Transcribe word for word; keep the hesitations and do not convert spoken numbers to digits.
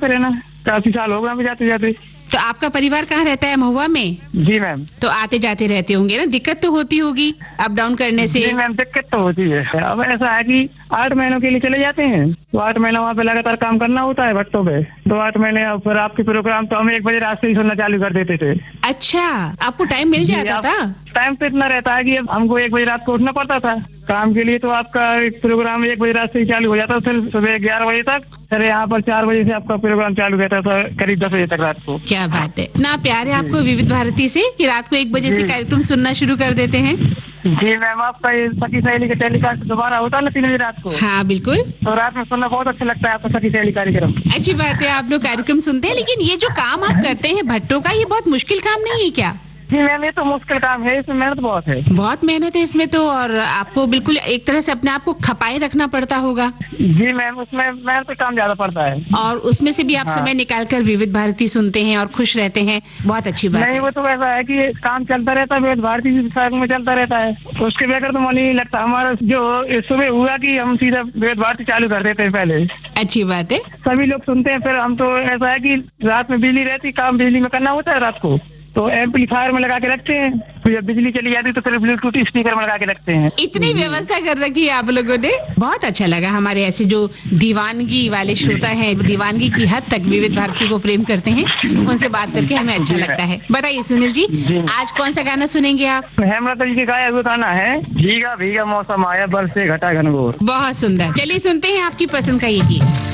जाते रहना, काफी साल हो गए अभी जाते जाते। तो आपका परिवार कहाँ रहता है? महुआ में? जी मैम। तो आते जाते रहते होंगे ना, दिक्कत तो होती होगी अप डाउन करने से? जी मैम, दिक्कत तो होती है। अब ऐसा है कि आठ महीनों के लिए चले जाते हैं, तो आठ महीने वहाँ पे लगातार काम करना होता है भट्टों पे, तो आठ महीने और फिर आपके प्रोग्राम तो हम एक बजे रात से ही सुनना चालू कर देते थे। अच्छा, आपको टाइम मिल जाता था? टाइम तो इतना रहता है कि अब हमको एक बजे रात को उठना पड़ता था काम के लिए, तो आपका एक प्रोग्राम एक बजे रात से ही चालू हो जाता था, फिर सुबह ग्यारह बजे तक, फिर यहाँ पर चार बजे से आपका प्रोग्राम चालू रहता था करीब दस बजे तक रात को। क्या बात है, ना प्यार है आपको विविध भारती से कि रात को एक बजे से कार्यक्रम सुनना शुरू कर देते हैं? जी मैम, आपका ये सखी सहेली का टेलीकास्ट दोबारा होता है ना तीन बजे रात को? हाँ बिल्कुल। तो रात में सुनना बहुत अच्छा लगता है आपका सखी सहेली कार्यक्रम। अच्छी बात है, आप लोग कार्यक्रम सुनते हैं, लेकिन ये जो काम आप करते हैं भट्टों का, ये बहुत मुश्किल काम नहीं है क्या? जी मैम, ये तो मुश्किल काम है, इसमें मेहनत बहुत है। बहुत मेहनत है इसमें तो, और आपको बिल्कुल एक तरह से अपने आप को खपाए रखना पड़ता होगा। जी मैम, उसमें मेहनत का काम ज्यादा पड़ता है। और उसमें से भी आप हाँ। समय निकाल कर विविध भारती सुनते हैं और खुश रहते हैं, बहुत अच्छी बात नहीं, है। वो तो ऐसा है कि काम चलता रहता है, विविध भारती में चलता रहता है, तो उसके बगैर तो मन ही नहीं लगता। हमारा जो सुबह हुआ कि हम सीधा विविध भारती चालू कर देते हैं पहले। अच्छी बात है, सभी लोग सुनते हैं, फिर हम तो ऐसा है कि रात में बिजली रहती, काम बिजली में करना होता है रात को, तो एम्पलीफायर में लगा के रखते हैं, तो जब बिजली चली जाती तो फिर ब्लूटूथ स्पीकर में लगा के रखते हैं। इतनी व्यवस्था कर रखी है आप लोगों ने, बहुत अच्छा लगा। हमारे ऐसे जो दीवानगी वाले श्रोता हैं, दीवानगी की हद तक विविध भारती को प्रेम करते हैं, उनसे बात करके हमें अच्छा लगता है। बताइए सुनील जी, आज कौन सा गाना सुनेंगे आप? हेमलता जी के गाया हुआ गाना है भीगा भीगा मौसम आया, बरसे घटा घनघोर। बहुत सुंदर, चलिए सुनते हैं आपकी पसंद का ये गीत।